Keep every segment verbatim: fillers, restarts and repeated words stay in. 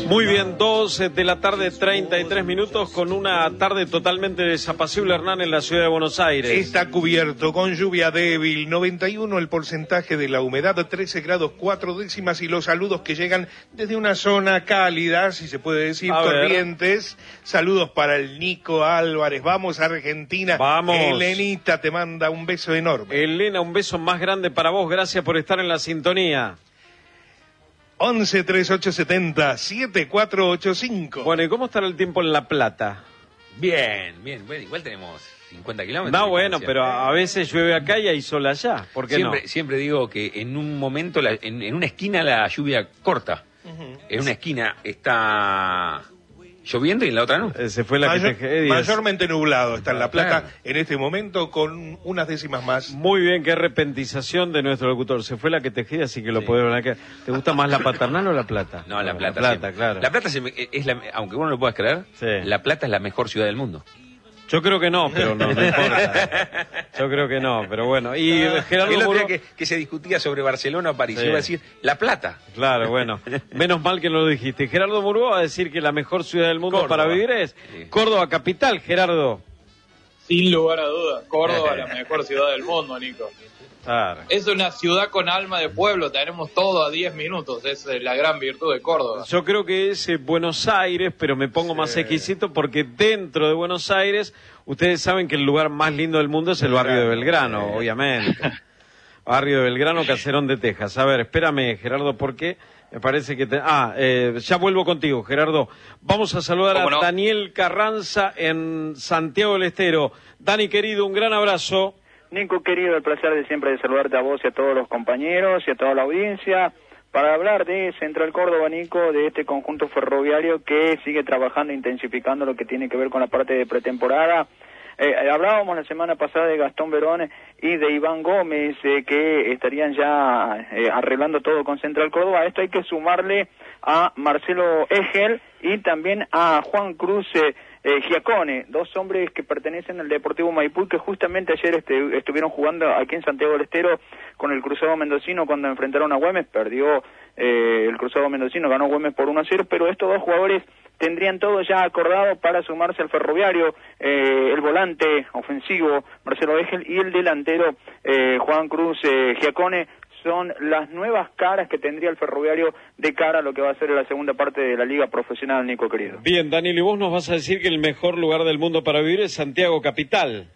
Muy bien, dos de la tarde, treinta y tres minutos, con una tarde totalmente desapacible, Hernán, en la ciudad de Buenos Aires. Está cubierto con lluvia débil, noventa y uno el porcentaje de la humedad, trece grados cuatro décimas, y los saludos que llegan desde una zona cálida, si se puede decir, A Corrientes. Ver. Saludos para el Nico Álvarez. Vamos, Argentina. Vamos. Elenita te manda un beso enorme. Elena, un beso más grande para vos. Gracias por estar en la sintonía. once, treinta y ocho, setenta, setenta y cuatro ochenta y cinco. Bueno, ¿y cómo estará el tiempo en La Plata? Bien, bien. Bueno, igual tenemos cincuenta kilómetros. No, bueno, pero a veces llueve acá y hay sol allá. ¿Por qué siempre, no? Siempre digo que en un momento, la, en, en una esquina la lluvia corta. Uh-huh. En una esquina está lloviendo y en la otra no. Se fue la Mayor, que te... Mayormente nublado está en La Plata, claro, en este momento, con unas décimas más. Muy bien, qué repentización de nuestro locutor. Se fue la que tejía, así que lo sí. podemos ver acá. ¿Te gusta más la Paternal o La Plata? No, La Plata. La Plata, claro. La Plata es la, aunque uno no lo puedas creer, sí. La Plata es la mejor ciudad del mundo. Yo creo que no, pero no, no importa. Yo creo que no, pero bueno. Y no, Gerardo el otro Muró... día que, que se discutía sobre Barcelona o París, sí. iba a decir La Plata. Claro, bueno. Menos mal que no lo dijiste. Gerardo Muró va a decir que la mejor ciudad del mundo Córdoba. para vivir es sí. Córdoba capital, Gerardo. Sin lugar a dudas, Córdoba la mejor ciudad del mundo, Nico. Claro. Es una ciudad con alma de pueblo, tenemos todo a diez minutos, es la gran virtud de Córdoba. Yo creo que es eh, Buenos Aires, pero me pongo sí. más exquisito porque dentro de Buenos Aires, ustedes saben que el lugar más lindo del mundo es el barrio de Belgrano, sí. obviamente. Barrio de Belgrano, Caserón de Texas. A ver, espérame, Gerardo, porque me parece que... Te... Ah, eh, ya vuelvo contigo, Gerardo. Vamos a saludar a no? Daniel Carranza en Santiago del Estero. Dani, querido, un gran abrazo. Nico, querido, el placer de siempre de saludarte a vos y a todos los compañeros y a toda la audiencia para hablar de Central Córdoba, Nico, de este conjunto ferroviario que sigue trabajando, intensificando lo que tiene que ver con la parte de pretemporada. Eh, hablábamos la semana pasada de Gastón Verón y de Iván Gómez, eh, que estarían ya eh, arreglando todo con Central Córdoba. A esto hay que sumarle a Marcelo Egel y también a Juan Cruz eh, eh, Giacone, dos hombres que pertenecen al Deportivo Maipú y que justamente ayer este, estuvieron jugando aquí en Santiago del Estero con el Cruzado Mendocino cuando enfrentaron a Güemes. Perdió eh, el Cruzado Mendocino, ganó Güemes por uno a cero, pero estos dos jugadores tendrían todo ya acordado para sumarse al ferroviario, eh, el volante ofensivo Marcelo Egel y el delantero eh, Juan Cruz eh, Giacone. Son las nuevas caras que tendría el ferroviario de cara a lo que va a ser la segunda parte de la liga profesional, Nico, querido. Bien, Daniel, y vos nos vas a decir que el mejor lugar del mundo para vivir es Santiago capital.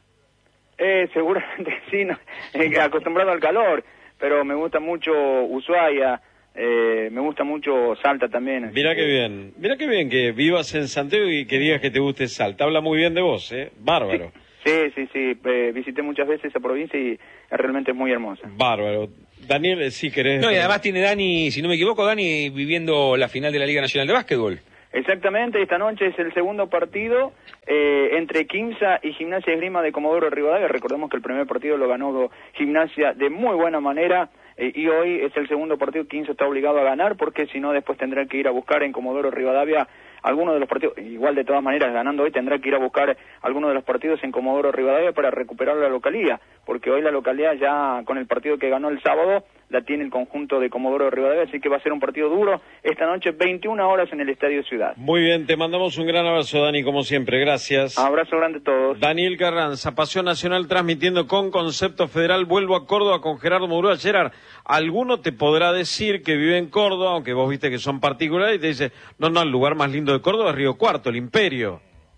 Eh, seguramente sí, no, eh, acostumbrado al calor, pero me gusta mucho Ushuaia. Eh, me gusta mucho Salta también. Mira qué bien, mira qué bien que vivas en Santiago y que digas que te guste Salta. Habla muy bien de vos, ¿eh? Bárbaro. Sí, sí, sí, eh, visité muchas veces esa provincia y es realmente muy hermosa. Bárbaro. Daniel, si querés... No, y además tiene Dani, si no me equivoco, Dani viviendo la final de la Liga Nacional de Básquetbol. Exactamente, esta noche es el segundo partido eh, entre Quimsa y Gimnasia Esgrima de Comodoro Rivadavia. Recordemos que el primer partido lo ganó Gimnasia de muy buena manera eh, y hoy es el segundo partido. Quimsa está obligado a ganar porque si no después tendrá que ir a buscar en Comodoro Rivadavia algunos de los partidos. Igual de todas maneras, ganando hoy tendrá que ir a buscar algunos de los partidos en Comodoro Rivadavia para recuperar la localía, porque hoy la localidad ya con el partido que ganó el sábado la tiene el conjunto de Comodoro Rivadavia, así que va a ser un partido duro esta noche, veintiuna horas en el Estadio Ciudad. Muy bien, te mandamos un gran abrazo, Dani, como siempre, gracias. Abrazo grande a todos. Daniel Carranza, Pasión Nacional transmitiendo con Concepto Federal. Vuelvo a Córdoba con Gerardo Murúa. Gerard, alguno te podrá decir que vive en Córdoba, aunque vos viste que son particulares, y te dice, no, no, el lugar más lindo de Córdoba es Río Cuarto, el Imperio.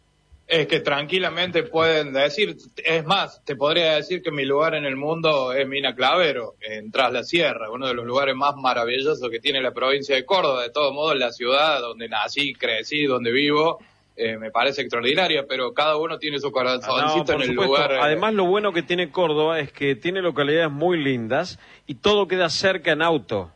Es que tranquilamente pueden decir, es más, te podría decir que mi lugar en el mundo es Mina Clavero, en Tras la Sierra, uno de los lugares más maravillosos que tiene la provincia de Córdoba. De todos modos, la ciudad donde nací, crecí, donde vivo, eh, me parece extraordinaria, pero cada uno tiene su corazoncito no, en el supuesto. lugar. Eh... Además, lo bueno que tiene Córdoba es que tiene localidades muy lindas y todo queda cerca en auto.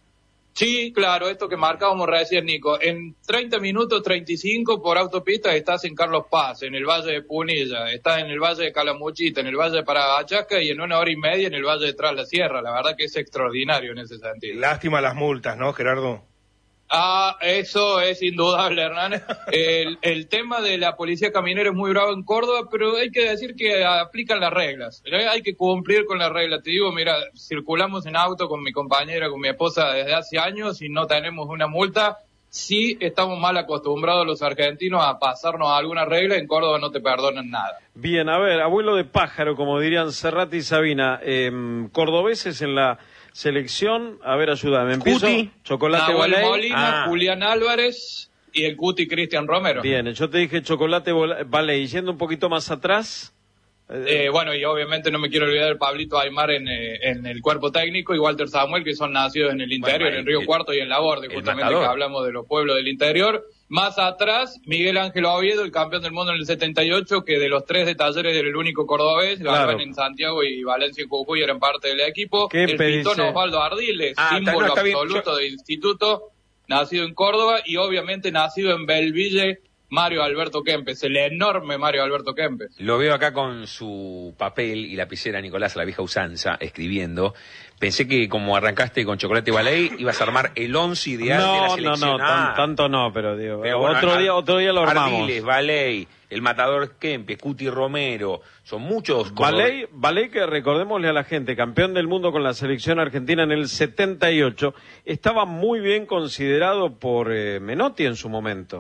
Sí, claro, esto que marcábamos recién, Nico. En treinta minutos, treinta y cinco por autopista estás en Carlos Paz, en el Valle de Punilla, estás en el Valle de Calamuchita, en el Valle de Paragachaca y en una hora y media en el Valle de Tras la Sierra. La verdad que es extraordinario en ese sentido. Lástima las multas, ¿no, Gerardo? Ah, eso es indudable, Hernán. El, el tema de la policía caminera es muy bravo en Córdoba, pero hay que decir que aplican las reglas. Hay que cumplir con las reglas. Te digo, mira, circulamos en auto con mi compañera, con mi esposa desde hace años y no tenemos una multa. sí estamos mal acostumbrados los argentinos a pasarnos alguna regla, en Córdoba no te perdonan nada. Bien, a ver, abuelo de pájaro, como dirían Serrat y Sabina, eh, cordobeses en la selección, a ver, ayúdame, empiezo. Cuti, Chocolate Nahuel Voley. Molina, Ah. Julián Álvarez y el Cuti Cristian Romero. Bien, yo te dije Chocolate Voley, yendo un poquito más atrás. Eh, bueno, y obviamente no me quiero olvidar de Pablito Aymar en, eh, en el cuerpo técnico y Walter Samuel, que son nacidos en el interior, Bueno, en Río el- Cuarto y en La Borde, el justamente matador. que hablamos de los pueblos del interior. Más atrás, Miguel Ángel Oviedo, el campeón del mundo en el setenta y ocho, que de los tres de Talleres era el único cordobés, Claro. ganaban en Santiago y Valencia y Jujuy eran parte del equipo. ¿Qué El pedís? pitón Osvaldo Ardiles, Ah, está- símbolo no, está bien. absoluto Yo- de instituto, nacido en Córdoba y obviamente nacido en Belville, Mario Alberto Kempes, el enorme Mario Alberto Kempes. Lo veo acá con su papel y lapicera, Nicolás, a la vieja usanza, escribiendo. Pensé que como arrancaste con Chocolate Ballet, ibas a armar el once ideal de la No, no, selección. no, tan- Ah, tanto no, pero digo, pero bueno, otro Ar- día, otro día lo armamos. Ardiles, Ballet, el matador Kempes, Cuti Romero, son muchos. como- Baley, Baley, que recordémosle a la gente, campeón del mundo con la selección argentina en el setenta y ocho, estaba muy bien considerado por eh, Menotti en su momento.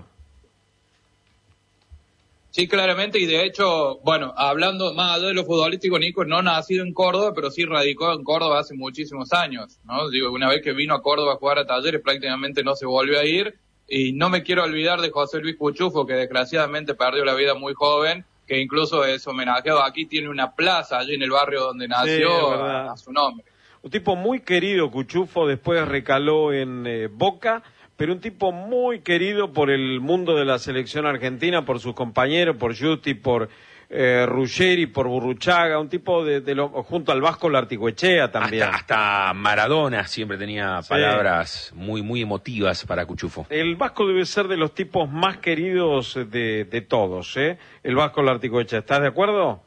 Sí, claramente, y de hecho, bueno, hablando más allá de lo futbolístico, Nico no nacido en Córdoba, pero sí radicó en Córdoba hace muchísimos años, ¿no? Digo, una vez que vino a Córdoba a jugar a Talleres, prácticamente no se volvió a ir, y no me quiero olvidar de José Luis Cuchufo, que desgraciadamente perdió la vida muy joven, que incluso es homenajeado aquí, tiene una plaza allí en el barrio donde nació es verdad. a, a su nombre. Un tipo muy querido, Cuchufo, después recaló en eh, Boca, pero un tipo muy querido por el mundo de la selección argentina, por sus compañeros, por Justi, por eh, Ruggeri, por Burruchaga, un tipo de, de lo, junto al Vasco Larticoechea también. Hasta, hasta Maradona siempre tenía Sí. palabras muy, muy emotivas para Cuchufo. El Vasco debe ser de los tipos más queridos de, de todos, ¿eh? El Vasco Larticoechea, ¿estás de acuerdo?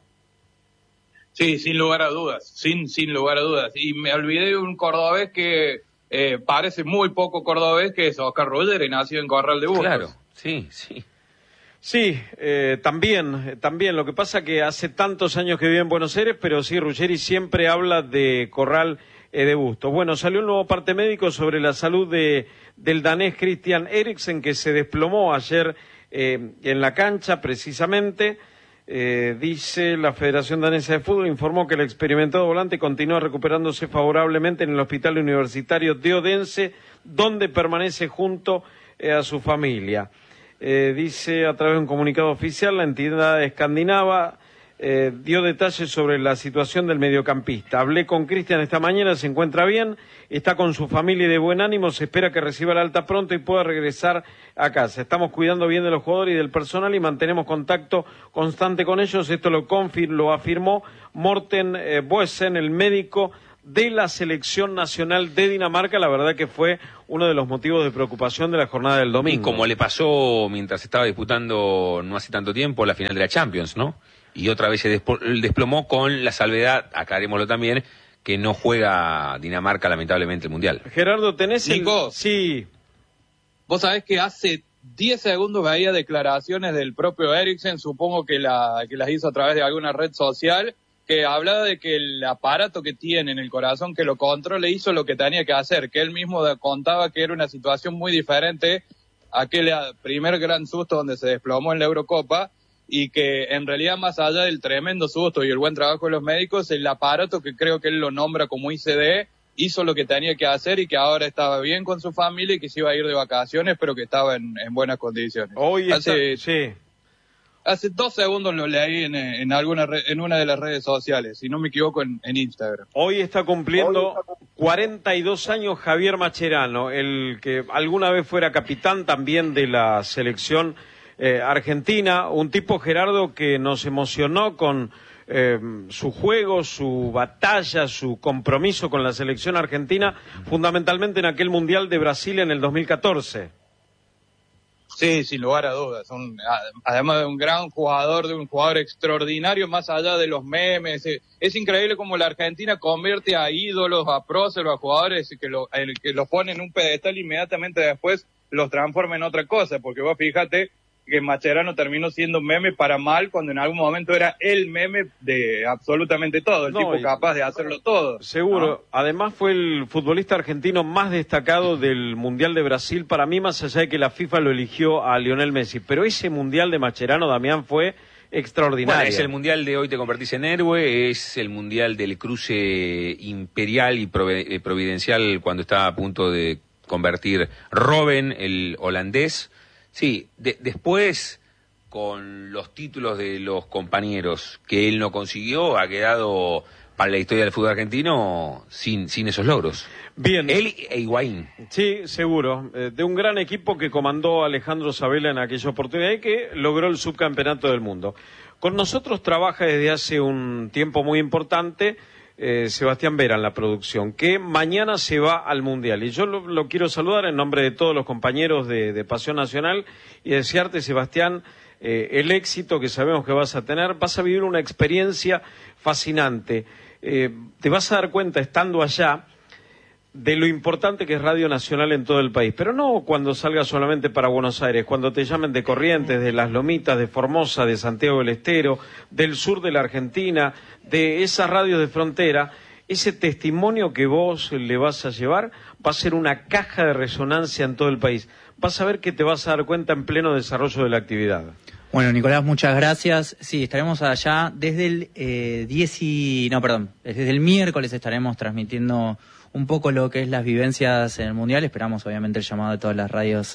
Sí, sin lugar a dudas, sin, sin lugar a dudas. Y me olvidé de un cordobés que eh, parece muy poco cordobés, que es Oscar Ruggeri, nacido en Corral de Burgos. Claro, sí, sí. Sí, eh, también, eh, también. Lo que pasa que hace tantos años que vive en Buenos Aires, pero sí, Ruggeri siempre habla de Corral eh, de Bustos. Bueno, salió un nuevo parte médico sobre la salud de, del danés Christian Eriksen, que se desplomó ayer eh, en la cancha, precisamente. Eh, dice la Federación Danesa de Fútbol, informó que el experimentado volante continúa recuperándose favorablemente en el Hospital Universitario de Odense, donde permanece junto eh, a su familia. Eh, dice a través de un comunicado oficial, la entidad escandinava eh, dio detalles sobre la situación del mediocampista. Hablé con Cristian esta mañana, se encuentra bien, está con su familia y de buen ánimo, se espera que reciba la alta pronto y pueda regresar a casa. Estamos cuidando bien de los jugadores y del personal y mantenemos contacto constante con ellos. Esto lo, confir lo afirmó Morten eh, Boesen, el médico de la selección nacional de Dinamarca. La verdad que fue uno de los motivos de preocupación de la jornada del domingo. Y como le pasó mientras estaba disputando no hace tanto tiempo la final de la Champions, ¿no? Y otra vez se desplomó con la salvedad, aclarémoslo también, que no juega Dinamarca lamentablemente el Mundial. Gerardo, ¿tenés el...? Nico. Sí. Vos sabés que hace diez segundos veía declaraciones del propio Eriksen, supongo que, la, que las hizo a través de alguna red social, que hablaba de que el aparato que tiene en el corazón que lo controla hizo lo que tenía que hacer, que él mismo contaba que era una situación muy diferente a aquel primer gran susto donde se desplomó en la Eurocopa, y que en realidad más allá del tremendo susto y el buen trabajo de los médicos, el aparato que creo que él lo nombra como I C D hizo lo que tenía que hacer y que ahora estaba bien con su familia y que se iba a ir de vacaciones, pero que estaba en, en buenas condiciones. Hoy hace, está... Sí. hace dos segundos lo leí en, en, alguna re, en una de las redes sociales, si no me equivoco en, en Instagram. Hoy está cumpliendo cuarenta y dos años Javier Mascherano, el que alguna vez fuera capitán también de la selección Eh, Argentina, un tipo, Gerardo, que nos emocionó con eh, su juego, su batalla, su compromiso con la selección argentina, fundamentalmente en aquel Mundial de Brasil en el dos mil catorce. Sí, sin lugar a dudas. Un, además de un gran jugador, de un jugador extraordinario, más allá de los memes. Es, es increíble cómo la Argentina convierte a ídolos, a próceros, a jugadores que, lo, que los ponen en un pedestal inmediatamente después los transforma en otra cosa, porque vos fíjate que Mascherano terminó siendo meme para mal, cuando en algún momento era el meme de absolutamente todo, el No, tipo y- capaz de hacerlo todo. Seguro. ¿no? Además fue el futbolista argentino más destacado del Mundial de Brasil, para mí, más allá de que la FIFA lo eligió a Lionel Messi. Pero ese Mundial de Mascherano, Damián, fue extraordinario. Bueno, es el mundial de hoy te convertís en héroe, es el mundial del cruce imperial y prove- eh, providencial cuando está a punto de convertir Robben, el holandés. Sí, de- después con los títulos de los compañeros que él no consiguió, ha quedado para la historia del fútbol argentino sin, sin esos logros. Bien. Él e Higuaín. Sí, seguro. Eh, de un gran equipo que comandó Alejandro Sabella en aquella oportunidad y que logró el subcampeonato del mundo. Con nosotros trabaja desde hace un tiempo muy importante eh, Sebastián Vera en la producción, que mañana se va al Mundial. Y yo lo, lo quiero saludar en nombre de todos los compañeros de, de Pasión Nacional y desearte, Sebastián, eh, el éxito que sabemos que vas a tener. Vas a vivir una experiencia fascinante. Eh, te vas a dar cuenta, estando allá, de lo importante que es Radio Nacional en todo el país, pero no cuando salgas solamente para Buenos Aires, cuando te llamen de Corrientes, de Las Lomitas, de Formosa, de Santiago del Estero, del sur de la Argentina, de esas radios de frontera, ese testimonio que vos le vas a llevar va a ser una caja de resonancia en todo el país. Vas a ver que te vas a dar cuenta en pleno desarrollo de la actividad. Bueno, Nicolás, muchas gracias. Sí, estaremos allá desde el eh, diez y... no, perdón, desde el miércoles estaremos transmitiendo un poco lo que es las vivencias en el Mundial. Esperamos, obviamente, el llamado de todas las radios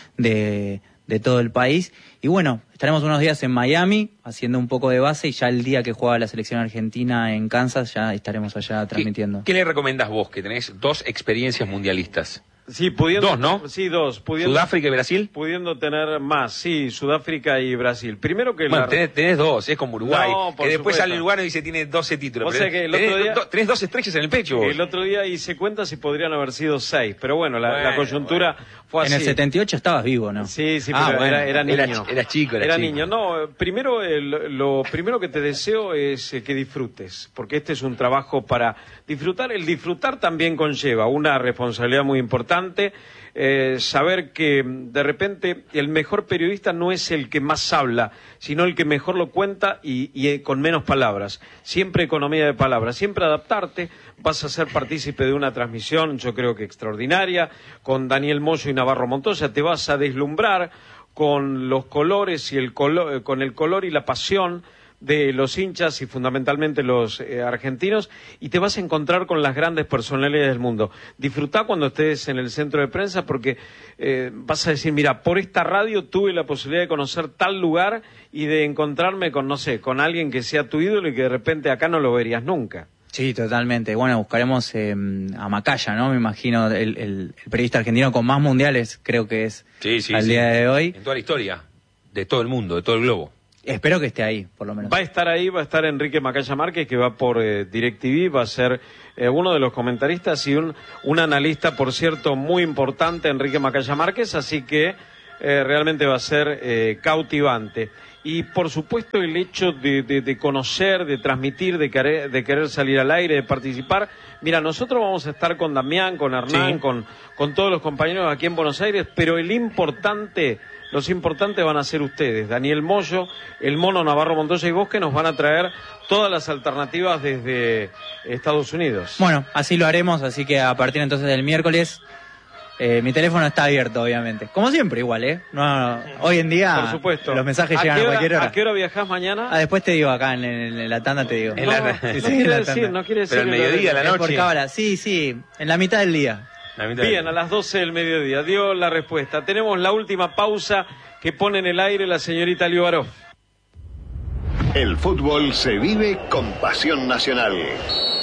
de, de todo el país. Y bueno, estaremos unos días en Miami haciendo un poco de base y ya el día que juega la selección argentina en Kansas ya estaremos allá transmitiendo. ¿Qué, qué le recomendás vos, que tenés dos experiencias mundialistas? Sí, pudiendo, Dos, ¿no? Sí, dos. Pudiendo, ¿Sudáfrica y Brasil? Pudiendo tener más, sí, Sudáfrica y Brasil. Primero que Bueno, la... tenés, tenés dos, es como Uruguay, No, por que después supuesto. sale Uruguay y dice tiene doce títulos. O pero sea que el tenés, otro día- do- tenés dos estrellas en el pecho vos. El otro día hice cuentas y podrían haber sido seis, pero bueno, la, Bueno, la coyuntura fue así. En el setenta y ocho estabas vivo, ¿no? Sí, sí, Ah, pero bueno. era, era Era niño. chi- era chico, era chico. niño. No, primero, el- lo primero que te deseo es eh, que disfrutes, porque este es un trabajo para disfrutar. El disfrutar también conlleva una responsabilidad muy importante, eh, saber que mm, de repente el mejor periodista no es el que más habla, sino el que mejor lo cuenta y, y eh, con menos palabras. Siempre economía de palabras, siempre adaptarte. Vas a ser partícipe de una transmisión, yo creo que extraordinaria, con Daniel Moyo y Navarro Montoya. Te vas a deslumbrar con los colores y el color, con el color y la pasión de los hinchas y fundamentalmente los eh, argentinos, y te vas a encontrar con las grandes personalidades del mundo. Disfrutá cuando estés en el centro de prensa, porque eh, vas a decir, mira, por esta radio tuve la posibilidad de conocer tal lugar y de encontrarme con, no sé, con alguien que sea tu ídolo y que de repente acá no lo verías nunca. Sí, totalmente. Bueno, buscaremos eh, a Macaya, ¿no? Me imagino, el, el, el periodista argentino con más mundiales, creo que es Sí, sí, al sí. día de hoy. En toda la historia, de todo el mundo, de todo el globo. Espero que esté ahí, por lo menos. Va a estar ahí, va a estar Enrique Macaya Márquez, que va por eh, DirecTV, va a ser eh, uno de los comentaristas y un, un analista, por cierto, muy importante, Enrique Macaya Márquez, así que eh, realmente va a ser eh, cautivante. Y por supuesto el hecho de, de, de conocer, de transmitir, de querer, de querer salir al aire, de participar. Mira, nosotros vamos a estar con Damián, con Hernán, Sí. con, con todos los compañeros aquí en Buenos Aires, pero el importante... Los importantes van a ser ustedes, Daniel Moyo, el Mono Navarro Montoya y vos, que nos van a traer todas las alternativas desde Estados Unidos. Bueno, así lo haremos, así que a partir entonces del miércoles, eh, mi teléfono está abierto, obviamente. Como siempre, igual, ¿eh? No, no, hoy en día Por supuesto. los mensajes ¿A llegan qué a hora- cualquier hora. ¿A qué hora viajás mañana? Ah, después te digo acá en, en- en la tanda, te digo. En no, la- no Sí, quiere en la decir, tanda. no quiere decir. Pero al que lo- mediodía, a la Es por noche. cábala. Sí, sí, en la mitad del día. La mitad Bien, de- a las doce del mediodía. Dio la respuesta. Tenemos la última pausa que pone en el aire la señorita Liubarov. El fútbol se vive con Pasión Nacional.